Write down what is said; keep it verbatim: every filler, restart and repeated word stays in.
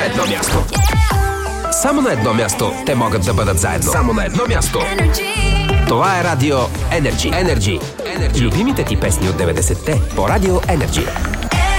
на едно място. Само на едно място те могат да бъдат заедно. Само на едно място. Това е Радио Energy. Energy. Любимите ти песни от деветдесетте по Радио Energy.